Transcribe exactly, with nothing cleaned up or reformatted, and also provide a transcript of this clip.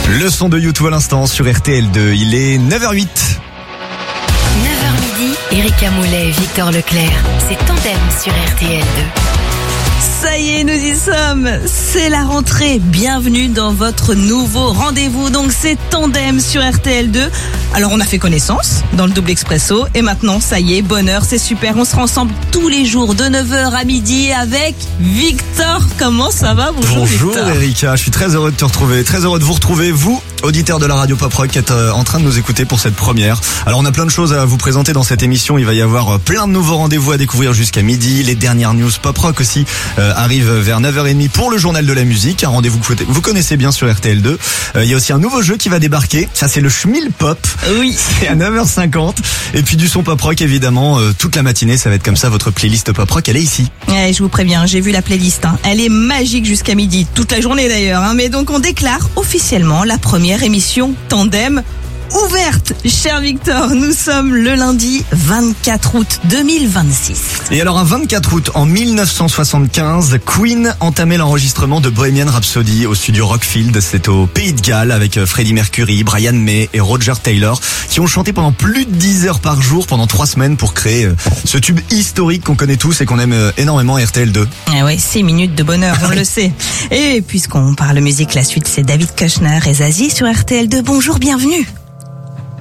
Le son de YouTube à l'instant sur R T L deux, il est neuf heures huit. neuf heures midi, Erika Moulet et Victor Leclerc, c'est Tandem sur R T L deux. Ça y est, nous y sommes. C'est la rentrée. Bienvenue dans votre nouveau rendez-vous. Donc c'est Tandem sur R T L deux. Alors on a fait connaissance dans le double expresso et maintenant ça y est, bonheur, c'est super. On sera ensemble tous les jours de neuf heures à midi avec Victor. Comment ça va? Bonjour, Bonjour Victor. Erika, je suis très heureux de te retrouver, très heureux de vous retrouver, vous, auditeurs de la radio Pop Rock, qui êtes en train de nous écouter pour cette première. Alors on a plein de choses à vous présenter dans cette émission. Il va y avoir plein de nouveaux rendez-vous à découvrir jusqu'à midi. Les dernières news Pop Rock aussi euh, arrivent vers neuf heures trente pour le journal de la musique. Un rendez-vous que vous connaissez bien sur R T L deux. Euh, il y a aussi un nouveau jeu qui va débarquer. Ça c'est le Schmil Pop. Oui. C'est à neuf heures cinquante. Et puis du son Pop Rock évidemment. Euh, toute la matinée ça va être comme ça. Votre playlist Pop Rock, elle est ici. Ouais, je vous préviens, j'ai vu la playlist. Hein. Elle est magique jusqu'à midi. Toute la journée d'ailleurs. Hein. Mais donc on déclare officiellement la première émission Tandem ouverte. Cher Victor, nous sommes le lundi vingt-quatre août deux mille vingt-six. Et alors un vingt-quatre août en mille neuf cent soixante-quinze, Queen entamait l'enregistrement de Bohemian Rhapsody au studio Rockfield. C'est au Pays de Galles avec Freddie Mercury, Brian May et Roger Taylor qui ont chanté pendant plus de dix heures par jour pendant trois semaines pour créer ce tube historique qu'on connaît tous et qu'on aime énormément R T L deux. Ah ouais, six minutes de bonheur, on le sait. Et puisqu'on parle musique, la suite c'est David Kushner et Zazie sur R T L deux. Bonjour, bienvenue.